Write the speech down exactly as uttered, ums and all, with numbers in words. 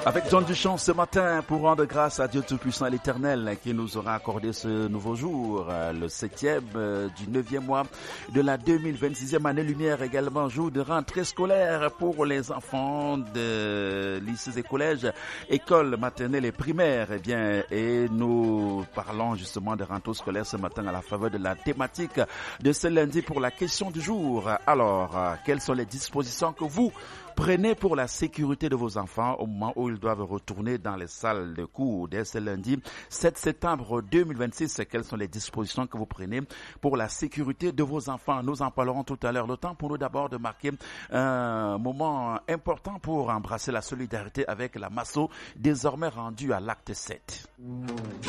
Avec John Duchamp ce matin pour rendre grâce à Dieu Tout-Puissant et l'Éternel qui nous aura accordé ce nouveau jour, le septième du neuvième mois de la deux mille vingt-sixième année lumière, également jour de rentrée scolaire pour les enfants de lycées et collèges, écoles maternelles et primaires. Eh bien, et nous parlons justement de rentrée scolaire ce matin à la faveur de la thématique de ce lundi pour la question du jour. Alors, quelles sont les dispositions que vous prenez pour la sécurité de vos enfants au moment où ils doivent retourner dans les salles de cours dès ce lundi sept septembre deux mille vingt-six? Quelles sont les dispositions que vous prenez pour la sécurité de vos enfants? Nous en parlerons tout à l'heure. Le temps pour nous d'abord de marquer un moment important pour embrasser la solidarité avec la Masso, désormais rendue à l'acte sept.